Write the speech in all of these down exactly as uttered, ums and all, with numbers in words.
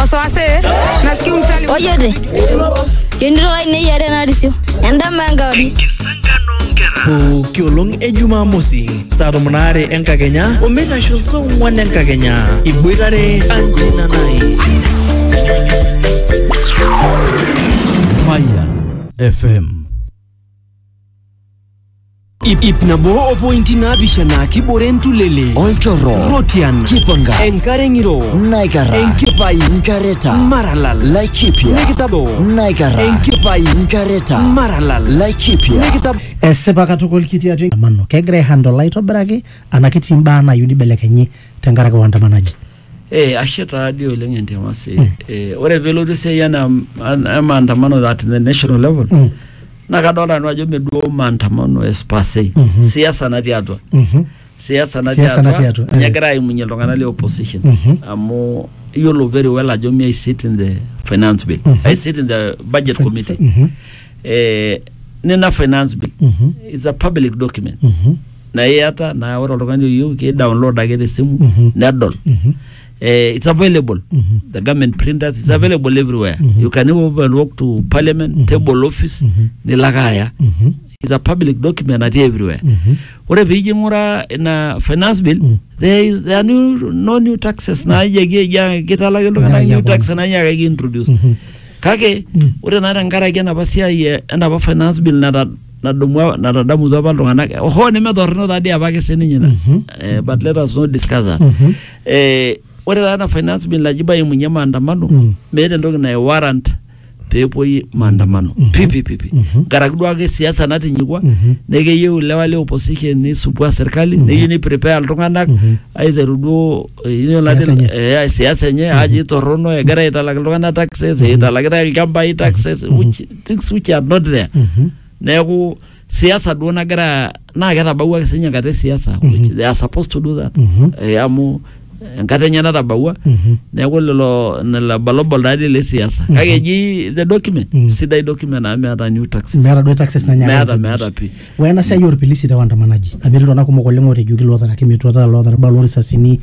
wasiwasi. Nasikia msali. Oyote. Yendiro ine yare na risio. Enda mangawdi. O kiolong e Jumamosi, saa tomon aare enkakenya omeitasho saa ong'uan enkakenya. Iboitare Antina Nai. Mayan F M. Ip ip nabo opointi naapishana kibore ntulele Olchorro Rotian Kipangas Enkarengiro Naikara Enkipai Nkareta Maralal Laikipia Nekitabo Naikara Enkipai Nkareta Maralal Laikipia Nekitabo Esepa katukul kiti atu mano kegre handle light obrake anakiti mbana yuni belekenyi tengarake wandamanaji. Eh asheta dio lenye ndiamase mm. eh ore velodu se yana maandamano that in the national level mm. nakadora nwajo meduo maandamano espase mm -hmm. siasa na diatwa mhm mm siasa na diatwa nyagira imunye longana le opposition mm -hmm. amo you know very well ajo me I sit in the finance bill mm -hmm. I sit in the budget F committee mm -hmm. eh nina finance bill mm -hmm. is a public document mm -hmm. na yata na ora longani you ke download agete simu mm -hmm. nadol mm -hmm. Uh, it's available. Mm-hmm. The government printers is mm-hmm. available everywhere. Mm-hmm. You can even walk to parliament, mm-hmm. table office, mm-hmm. nilagaya. Mm-hmm. It's a public document at everywhere. Ore biji mura na finance bill, mm-hmm. there is there are new no new taxes na yege ya getala gelo na new tax na ya ge introduce. Mm-hmm. Kake mm-hmm. ore na ngara gena basia ye na ba finance bill na na dumwa na damu za baldo na ho ne me dorno da dia ba ke seninyi na. Eh but let us not discuss that. Mm-hmm. Eh ore na finance bill la jiba yimunye maandamano mm. mede ndogi na warrant pepo yi maandamano mm -hmm. pipi pipi mm -hmm. garagudwa ke siasa nati nyikwa mm -hmm. nege ye ulewa le opposition ni supua serikali mm -hmm. nege ni prepare altonganak mm -hmm. aize rudo yino la eh siasa nye mm -hmm. aji torono e gara itala altonganak taxes mm -hmm. itala gara ilkamba taxes mm -hmm. which things which are not there mm -hmm. nego siasa duona gara na gara bawa kesenya kate siasa mm -hmm. which they are supposed to do that mm -hmm. e amu ngatenya na tabawa mm-hmm. neko lelo na balobol dadi le siasa mm -hmm. kage ji the document mm -hmm. sida document na ame new taxes mera do taxes na nyaka mera mera pi wena sa yor pilisi ta wandamanaji amirito na kumo kolengo te jugi lotara kimi tota lotara balori sasini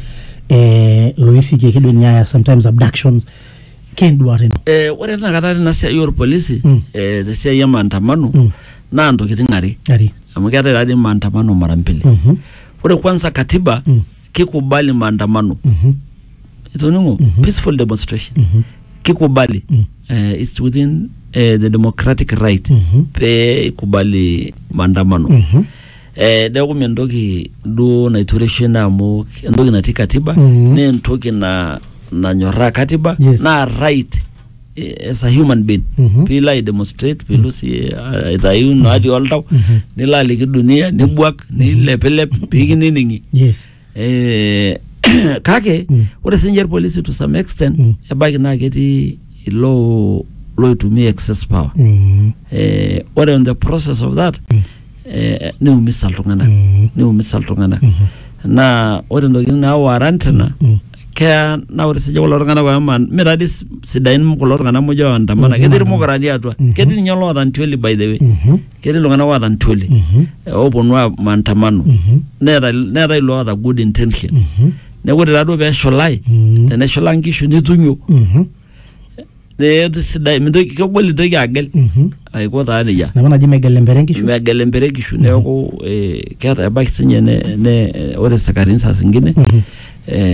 eh loisi ke kido nyaya sometimes abductions can do areno eh wore na kata na sa yor police mm. eh the say maandamano mm. na ndo kitingari ari amukata dadi maandamano mara mbili mm -hmm. wore kwanza katiba mm. kikubali maandamano mhm itonungo mm -hmm. peaceful demonstration mm -hmm. kikubali mm -hmm. uh, it's within uh, the democratic right mm -hmm. pe kubali maandamano mhm mm eh dego mendoki do na ituration na mo ndoki na katiba mm -hmm. ne ntoki na na nyora katiba yes. na right uh, as a human being mm -hmm. pila demonstrate pilo si itayu no adi oltaw nila ligi dunia ni buak ni lepelep pigi ningi yes eh kake mm. ore senior police to some extent mm. ebaki na geti low low to me excess power mm. eh ore on the process of that mm. eh ni umisal tungana mm. ni umisal tungana mm -hmm. na ore ndo na warrant na mm. kaya na ore sije wala tungana kwa man mera dis sidain mu kolor ngana moja wandamana kedir mo karadi atwa mm -hmm. kedir nyolo than twelve by the way mm -hmm. kedir longana wa than twelve mm -hmm. obonwa maandamano mm -hmm. nera nera ilo other good intention mm -hmm. ne wore rado be sholai mm -hmm. ne sholangi shuni tunyo mm -hmm. ne sidai mindo ke boli do yagel mm -hmm. ay ko ta ya na bana jime gelemberengi shu me gelemberengi shu ne ko eh kata ba kisenye ne ne ore sakarin sa singine mm -hmm. eh